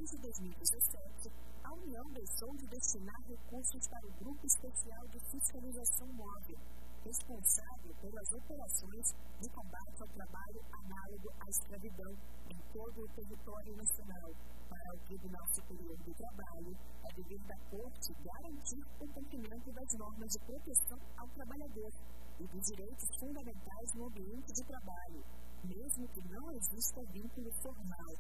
desde 2017, a União deixou de destinar recursos para o Grupo Especial de Fiscalização Móvel, responsável pelas operações de combate ao trabalho análogo à escravidão em todo o território nacional. Para o Tribunal Superior do Trabalho, é dever da Corte garantir o cumprimento das normas de proteção ao trabalhador e dos direitos fundamentais no ambiente de trabalho, mesmo que não exista vínculo formal.